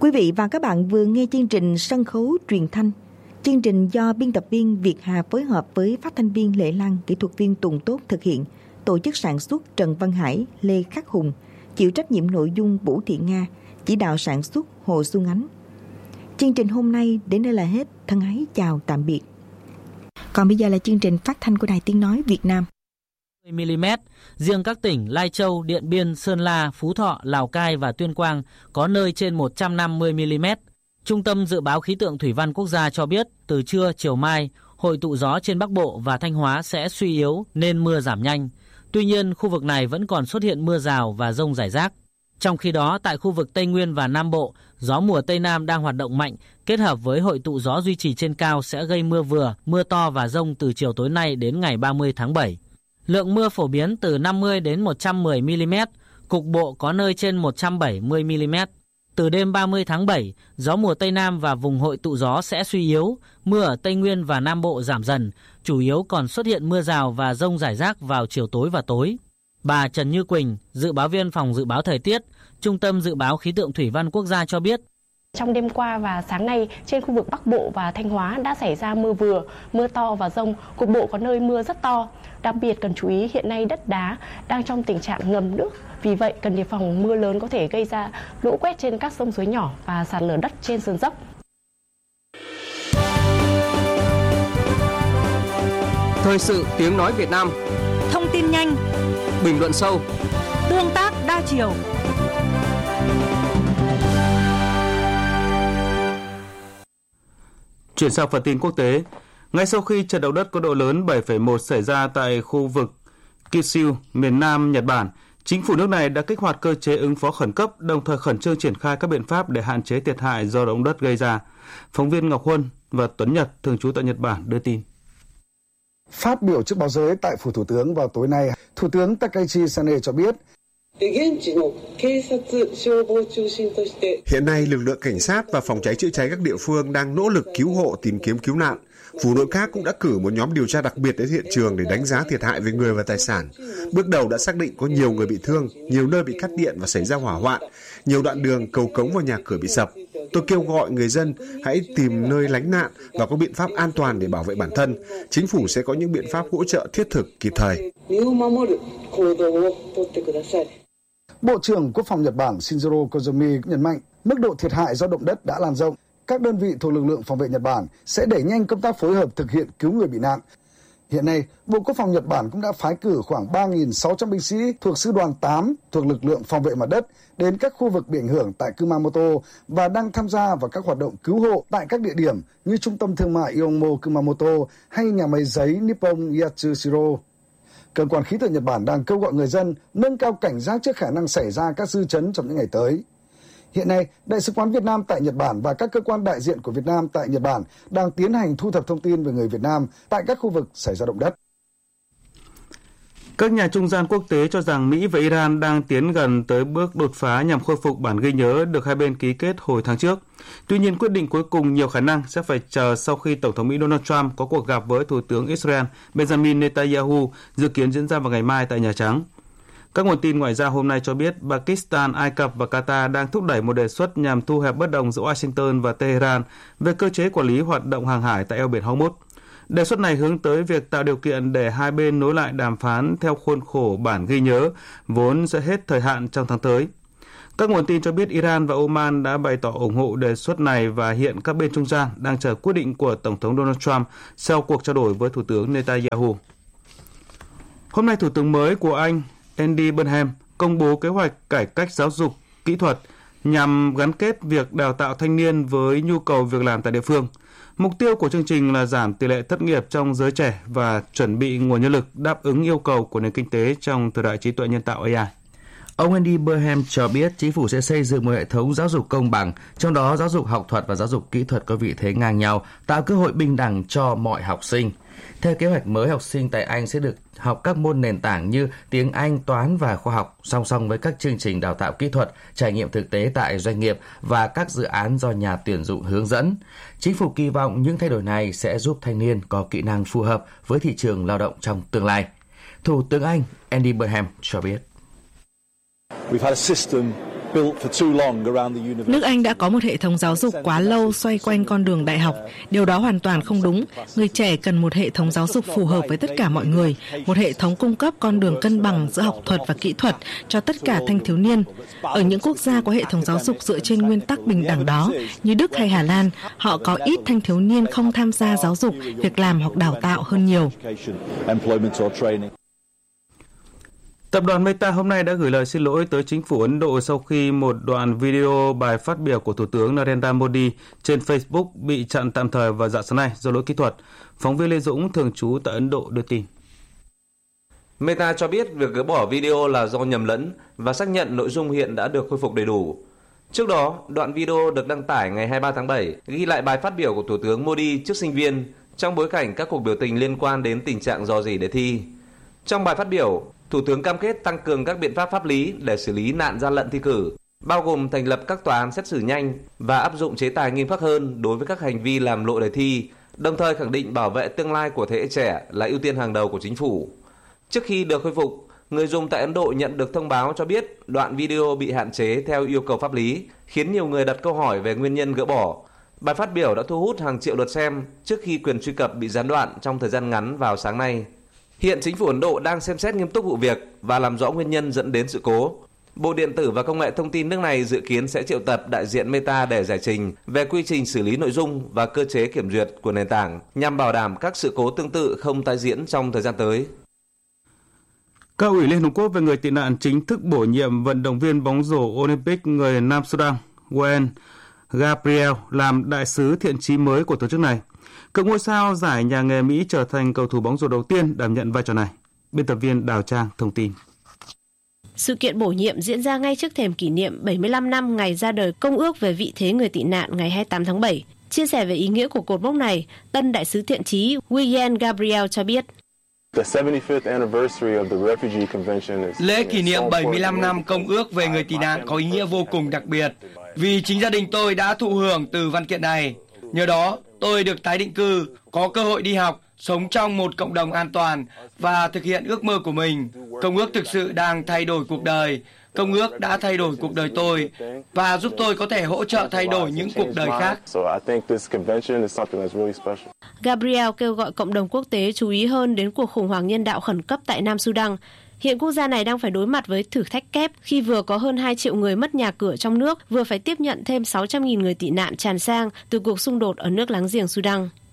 Quý vị và các bạn vừa nghe chương trình Sân khấu truyền thanh. Chương trình do biên tập viên Việt Hà phối hợp với phát thanh viên Lệ Lan, kỹ thuật viên Tùng Tốt thực hiện. Tổ chức sản xuất Trần Văn Hải, Lê Khắc Hùng. Chịu trách nhiệm nội dung Vũ Thị Nga. Chỉ đạo sản xuất Hồ Xuân Ánh. Chương trình hôm nay đến đây là hết. Thân ái chào tạm biệt. Còn bây giờ là chương trình phát thanh của Đài Tiếng Nói Việt Nam. mm. Riêng các tỉnh Lai Châu, Điện Biên, Sơn La, Phú Thọ, Lào Cai và Tuyên Quang có nơi trên 150 mm. Trung tâm Dự báo Khí tượng Thủy văn Quốc gia cho biết từ trưa chiều mai, hội tụ gió trên Bắc Bộ và Thanh Hóa sẽ suy yếu nên mưa giảm nhanh. Tuy nhiên, khu vực này vẫn còn xuất hiện mưa rào và dông rải rác. Trong khi đó, tại khu vực Tây Nguyên và Nam Bộ, gió mùa Tây Nam đang hoạt động mạnh, kết hợp với hội tụ gió duy trì trên cao sẽ gây mưa vừa, mưa to và dông từ chiều tối nay đến ngày 30 tháng 7. Lượng mưa phổ biến từ 50 đến 110 mm, cục bộ có nơi trên 170 mm. Từ đêm 30 tháng 7, gió mùa Tây Nam và vùng hội tụ gió sẽ suy yếu, mưa ở Tây Nguyên và Nam Bộ giảm dần, chủ yếu còn xuất hiện mưa rào và dông rải rác vào chiều tối và tối. Bà Trần Như Quỳnh, dự báo viên phòng dự báo thời tiết, Trung tâm Dự báo Khí tượng Thủy văn Quốc gia cho biết. Trong đêm qua và sáng nay, trên khu vực Bắc Bộ và Thanh Hóa đã xảy ra mưa vừa, mưa to và dông, cục bộ có nơi mưa rất to. Đặc biệt cần chú ý hiện nay đất đá đang trong tình trạng ngầm nước, vì vậy cần đề phòng mưa lớn có thể gây ra lũ quét trên các sông suối nhỏ và sạt lở đất trên sườn dốc. Thời sự tiếng nói Việt Nam. Thông tin nhanh, bình luận sâu, tương tác đa chiều. Chuyển sang phần tin quốc tế, ngay sau khi trận động đất có độ lớn 7,1 xảy ra tại khu vực Kyushu, miền Nam Nhật Bản, chính phủ nước này đã kích hoạt cơ chế ứng phó khẩn cấp, đồng thời khẩn trương triển khai các biện pháp để hạn chế thiệt hại do động đất gây ra. Phóng viên Ngọc Huân và Tuấn Nhật, thường trú tại Nhật Bản, đưa tin. Phát biểu trước báo giới tại phủ Thủ tướng vào tối nay, Thủ tướng Takaichi Sane cho biết, hiện nay, lực lượng cảnh sát và phòng cháy chữa cháy các địa phương đang nỗ lực cứu hộ, tìm kiếm cứu nạn. Phủ nội các cũng đã cử một nhóm điều tra đặc biệt đến hiện trường để đánh giá thiệt hại về người và tài sản. Bước đầu đã xác định có nhiều người bị thương, nhiều nơi bị cắt điện và xảy ra hỏa hoạn, nhiều đoạn đường, cầu cống và nhà cửa bị sập. Tôi kêu gọi người dân hãy tìm nơi lánh nạn và có biện pháp an toàn để bảo vệ bản thân. Chính phủ sẽ có những biện pháp hỗ trợ thiết thực kịp thời. Bộ trưởng Quốc phòng Nhật Bản Shinjiro Koizumi nhấn mạnh mức độ thiệt hại do động đất đã lan rộng. Các đơn vị thuộc lực lượng phòng vệ Nhật Bản sẽ đẩy nhanh công tác phối hợp thực hiện cứu người bị nạn. Hiện nay, Bộ Quốc phòng Nhật Bản cũng đã phái cử khoảng 3.600 binh sĩ thuộc Sư đoàn 8 thuộc lực lượng phòng vệ mặt đất đến các khu vực bị ảnh hưởng tại Kumamoto và đang tham gia vào các hoạt động cứu hộ tại các địa điểm như Trung tâm Thương mại Ionmo Kumamoto hay nhà máy giấy Nippon Yatsushiro. Cơ quan khí tượng Nhật Bản đang kêu gọi người dân nâng cao cảnh giác trước khả năng xảy ra các dư chấn trong những ngày tới. Hiện nay, Đại sứ quán Việt Nam tại Nhật Bản và các cơ quan đại diện của Việt Nam tại Nhật Bản đang tiến hành thu thập thông tin về người Việt Nam tại các khu vực xảy ra động đất. Các nhà trung gian quốc tế cho rằng Mỹ và Iran đang tiến gần tới bước đột phá nhằm khôi phục bản ghi nhớ được hai bên ký kết hồi tháng trước. Tuy nhiên, quyết định cuối cùng nhiều khả năng sẽ phải chờ sau khi Tổng thống Mỹ Donald Trump có cuộc gặp với Thủ tướng Israel Benjamin Netanyahu dự kiến diễn ra vào ngày mai tại Nhà Trắng. Các nguồn tin ngoại giao hôm nay cho biết Pakistan, Ai Cập và Qatar đang thúc đẩy một đề xuất nhằm thu hẹp bất đồng giữa Washington và Tehran về cơ chế quản lý hoạt động hàng hải tại eo biển Hormuz. Đề xuất này hướng tới việc tạo điều kiện để hai bên nối lại đàm phán theo khuôn khổ bản ghi nhớ, vốn sẽ hết thời hạn trong tháng tới. Các nguồn tin cho biết Iran và Oman đã bày tỏ ủng hộ đề xuất này và hiện các bên trung gian đang chờ quyết định của Tổng thống Donald Trump sau cuộc trao đổi với Thủ tướng Netanyahu. Hôm nay, Thủ tướng mới của Anh, Andy Burnham, công bố kế hoạch cải cách giáo dục, kỹ thuật nhằm gắn kết việc đào tạo thanh niên với nhu cầu việc làm tại địa phương. Mục tiêu của chương trình là giảm tỷ lệ thất nghiệp trong giới trẻ và chuẩn bị nguồn nhân lực đáp ứng yêu cầu của nền kinh tế trong thời đại trí tuệ nhân tạo AI. Ông Andy Burnham cho biết chính phủ sẽ xây dựng một hệ thống giáo dục công bằng, trong đó giáo dục học thuật và giáo dục kỹ thuật có vị thế ngang nhau, tạo cơ hội bình đẳng cho mọi học sinh. Theo kế hoạch mới, học sinh tại Anh sẽ được học các môn nền tảng như tiếng Anh, toán và khoa học, song song với các chương trình đào tạo kỹ thuật, trải nghiệm thực tế tại doanh nghiệp và các dự án do nhà tuyển dụng hướng dẫn. Chính phủ kỳ vọng những thay đổi này sẽ giúp thanh niên có kỹ năng phù hợp với thị trường lao động trong tương lai. Thủ tướng Anh Andy Burnham cho biết. Nước Anh đã có một hệ thống giáo dục quá lâu xoay quanh con đường đại học. Điều đó hoàn toàn không đúng. Người trẻ cần một hệ thống giáo dục phù hợp với tất cả mọi người, một hệ thống cung cấp con đường cân bằng giữa học thuật và kỹ thuật cho tất cả thanh thiếu niên. Ở những quốc gia có hệ thống giáo dục dựa trên nguyên tắc bình đẳng đó, như Đức hay Hà Lan, họ có ít thanh thiếu niên không tham gia giáo dục, việc làm hoặc đào tạo hơn nhiều. Tập đoàn Meta hôm nay đã gửi lời xin lỗi tới chính phủ Ấn Độ sau khi một đoạn video bài phát biểu của Thủ tướng Narendra Modi trên Facebook bị chặn tạm thời vào rạng sáng nay do lỗi kỹ thuật. Phóng viên Lê Dũng thường trú tại Ấn Độ đưa tin. Meta cho biết việc gỡ bỏ video là do nhầm lẫn và xác nhận nội dung hiện đã được khôi phục đầy đủ. Trước đó, đoạn video được đăng tải ngày 23 tháng 7 ghi lại bài phát biểu của Thủ tướng Modi trước sinh viên trong bối cảnh các cuộc biểu tình liên quan đến tình trạng rò rỉ đề thi. Trong bài phát biểu, Thủ tướng cam kết tăng cường các biện pháp pháp lý để xử lý nạn gian lận thi cử, bao gồm thành lập các tòa án xét xử nhanh và áp dụng chế tài nghiêm khắc hơn đối với các hành vi làm lộ đề thi, đồng thời khẳng định bảo vệ tương lai của thế hệ trẻ là ưu tiên hàng đầu của chính phủ. Trước khi được khôi phục, người dùng tại Ấn Độ nhận được thông báo cho biết đoạn video bị hạn chế theo yêu cầu pháp lý, khiến nhiều người đặt câu hỏi về nguyên nhân gỡ bỏ. Bài phát biểu đã thu hút hàng triệu lượt xem trước khi quyền truy cập bị gián đoạn trong thời gian ngắn vào sáng nay. Hiện chính phủ Ấn Độ đang xem xét nghiêm túc vụ việc và làm rõ nguyên nhân dẫn đến sự cố. Bộ Điện tử và Công nghệ Thông tin nước này dự kiến sẽ triệu tập đại diện Meta để giải trình về quy trình xử lý nội dung và cơ chế kiểm duyệt của nền tảng nhằm bảo đảm các sự cố tương tự không tái diễn trong thời gian tới. Cao ủy Liên Hợp Quốc về người tị nạn chính thức bổ nhiệm vận động viên bóng rổ Olympic người Nam Sudan Wayne Gabriel làm đại sứ thiện chí mới của tổ chức này. Cựu ngôi sao giải nhà nghề Mỹ trở thành cầu thủ bóng rổ đầu tiên đảm nhận vai trò này. Biên tập viên Đào Trang thông tin. Sự kiện bổ nhiệm diễn ra ngay trước thềm kỷ niệm 75 năm ngày ra đời Công ước về vị thế người tị nạn ngày 28 tháng 7. Chia sẻ về ý nghĩa của cột mốc này, tân đại sứ thiện chí Wayne Gabriel cho biết. Lễ kỷ niệm 75 năm Công ước về người tị nạn có ý nghĩa vô cùng đặc biệt, vì chính gia đình tôi đã thụ hưởng từ văn kiện này. Nhờ đó, tôi được tái định cư, có cơ hội đi học, sống trong một cộng đồng an toàn và thực hiện ước mơ của mình. Công ước thực sự đang thay đổi cuộc đời. Công ước đã thay đổi cuộc đời tôi và giúp tôi có thể hỗ trợ thay đổi những cuộc đời khác. Gabriel kêu gọi cộng đồng quốc tế chú ý hơn đến cuộc khủng hoảng nhân đạo khẩn cấp tại Nam Sudan. Hiện quốc gia này đang phải đối mặt với thử thách kép khi vừa có hơn 2 triệu người mất nhà cửa trong nước, vừa phải tiếp nhận thêm 600.000 người tị nạn tràn sang từ cuộc xung đột ở nước láng giềng Sudan.